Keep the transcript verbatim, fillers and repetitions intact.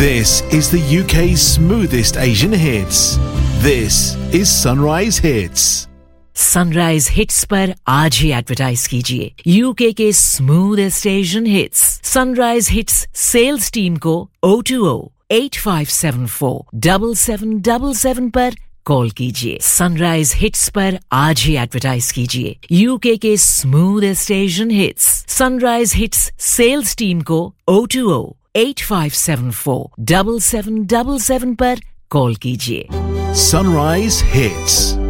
This is the U K's smoothest Asian hits. This is Sunrise Hits. Sunrise Hits पर आज ही advertise कीजिए UK के smoothest Asian hits sunrise hits sales team को O two O eight five seven four seven seven seven seven पर call कीजिए sunrise hits पर आज ही advertise कीजिए यूके के smoothest Asian hits sunrise hits sales team को O two O eight five seven four seven seven seven seven पर call कीजिए Sunrise Hits.